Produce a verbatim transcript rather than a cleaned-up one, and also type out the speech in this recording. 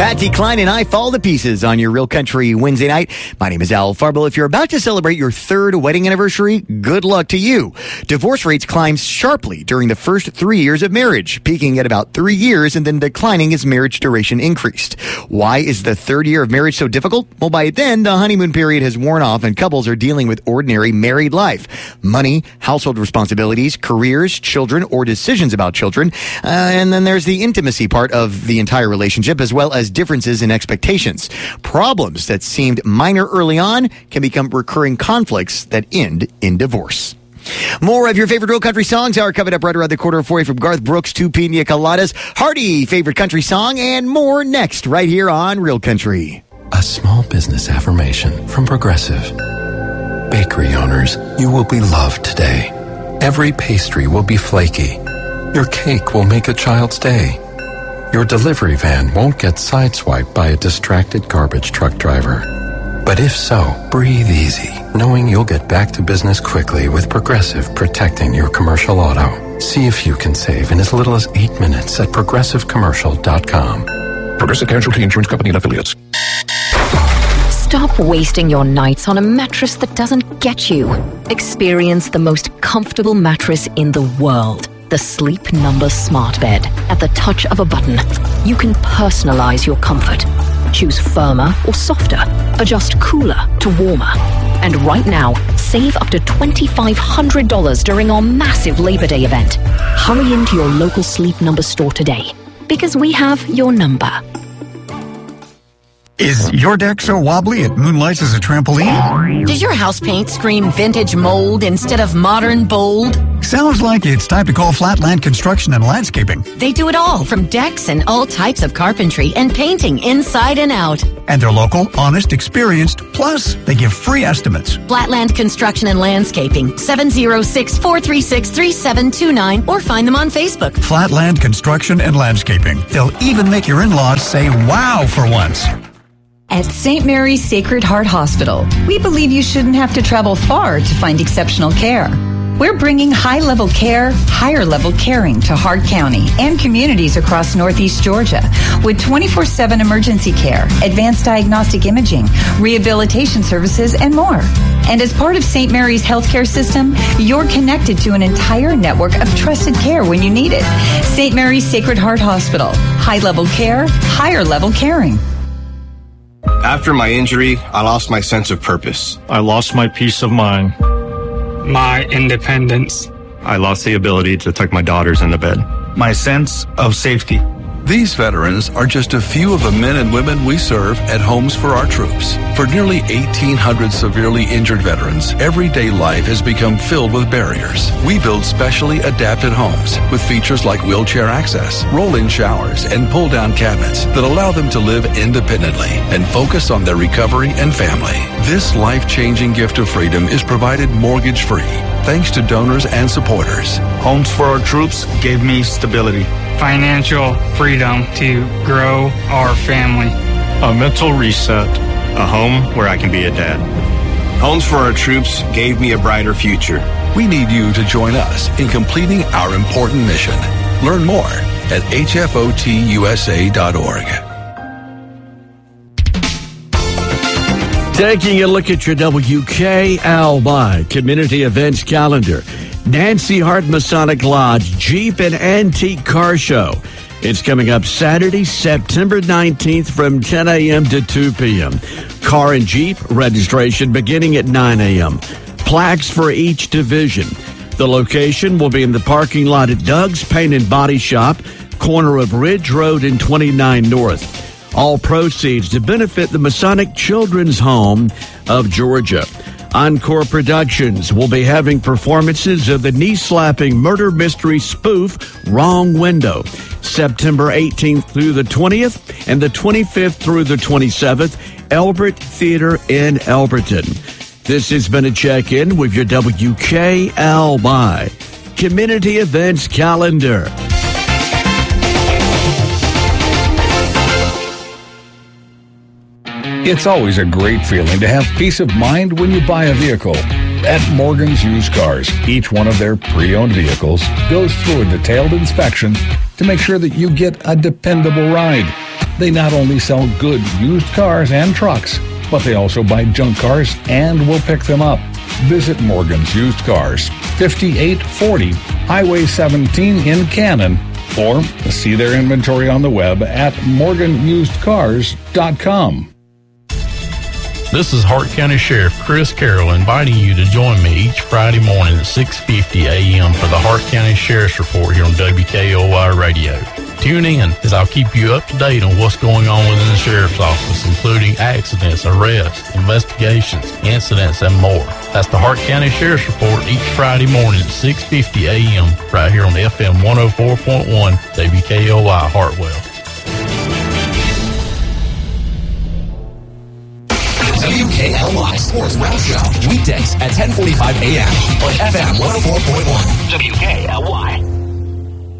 Patsy Cline and I fall to pieces on your Real Country Wednesday night. My name is Al Farble. If you're about to celebrate your third wedding anniversary, good luck to you. Divorce rates climb sharply during the first three years of marriage, peaking at about three years and then declining as marriage duration increased. Why is the third year of marriage so difficult? Well, by then, the honeymoon period has worn off and couples are dealing with ordinary married life. Money, household responsibilities, careers, children, or decisions about children. Uh, and then there's the intimacy part of the entire relationship, as well as differences in expectations. Problems that seemed minor early on can become recurring conflicts that end in divorce. More of your favorite Real Country songs are coming up right around the corner for you, from Garth Brooks to Pina Coladas, Hardy favorite country song, and more next right here on Real Country. A small business affirmation from Progressive. Bakery owners, you will be loved today. Every pastry will be flaky. Your cake will make a child's day. Your delivery van won't get sideswiped by a distracted garbage truck driver. But if so, breathe easy, knowing you'll get back to business quickly with Progressive protecting your commercial auto. See if you can save in as little as eight minutes at progressive commercial dot com. Progressive Casualty Insurance Company and Affiliates. Stop wasting your nights on a mattress that doesn't get you. Experience the most comfortable mattress in the world. The Sleep Number Smart Bed. At the touch of a button, you can personalize your comfort. Choose firmer or softer. Adjust cooler to warmer. And right now, save up to two thousand five hundred dollars during our massive Labor Day event. Hurry into your local Sleep Number store today, because we have your number. Is your deck so wobbly it moonlights as a trampoline? Does your house paint scream vintage mold instead of modern bold? Sounds like it's time to call Flatland Construction and Landscaping. They do it all, from decks and all types of carpentry and painting inside and out. And they're local, honest, experienced, plus they give free estimates. Flatland Construction and Landscaping, seven oh six, four three six, three seven two nine, or find them on Facebook. Flatland Construction and Landscaping. They'll even make your in-laws say wow for once. At Saint Mary's Sacred Heart Hospital, we believe you shouldn't have to travel far to find exceptional care. We're bringing high-level care, higher-level caring to Hart County and communities across Northeast Georgia with twenty-four seven emergency care, advanced diagnostic imaging, rehabilitation services, and more. And as part of Saint Mary's healthcare system, you're connected to an entire network of trusted care when you need it. Saint Mary's Sacred Heart Hospital. High-level care, higher-level caring. After my injury, I lost my sense of purpose. I lost my peace of mind. My independence. I lost the ability to tuck my daughters into bed. My sense of safety. These veterans are just a few of the men and women we serve at Homes for Our Troops. For nearly eighteen hundred severely injured veterans, everyday life has become filled with barriers. We build specially adapted homes with features like wheelchair access, roll-in showers, and pull-down cabinets that allow them to live independently and focus on their recovery and family. This life-changing gift of freedom is provided mortgage-free, thanks to donors and supporters. Homes for Our Troops gave me stability, financial freedom to grow our family, a mental reset, a home where I can be a dad. Homes for Our Troops gave me a brighter future. We need you to join us in completing our important mission. Learn more at H F O T U S A dot org. Taking a look at your W K L Y community events calendar. Nancy Hart Masonic Lodge Jeep and Antique Car Show. It's coming up Saturday, September nineteenth from ten a.m. to two p.m. Car and Jeep registration beginning at nine a.m. Plaques for each division. The location will be in the parking lot at Doug's Paint and Body Shop, corner of Ridge Road and twenty-nine North. All proceeds to benefit the Masonic Children's Home of Georgia. Encore Productions will be having performances of the knee-slapping murder mystery spoof Wrong Window, September eighteenth through the twentieth and the twenty-fifth through the twenty-seventh, Elbert Theater in Elberton. This has been a check-in with your W K L Y Community Events Calendar. It's always a great feeling to have peace of mind when you buy a vehicle. At Morgan's Used Cars, each one of their pre-owned vehicles goes through a detailed inspection to make sure that you get a dependable ride. They not only sell good used cars and trucks, but they also buy junk cars and will pick them up. Visit Morgan's Used Cars, fifty-eight forty Highway seventeen in Cannon, or see their inventory on the web at morgan used cars dot com. This is Hart County Sheriff Chris Carroll inviting you to join me each Friday morning at six fifty a.m. for the Hart County Sheriff's Report here on W K O Y Radio. Tune in as I'll keep you up to date on what's going on within the Sheriff's Office, including accidents, arrests, investigations, incidents, and more. That's the Hart County Sheriff's Report each Friday morning at six fifty a.m. right here on F M one oh four point one W K O Y Hartwell. W K L Y Sports Roundshow, weekdays at ten forty-five a.m. on F M one oh four point one. W K L Y.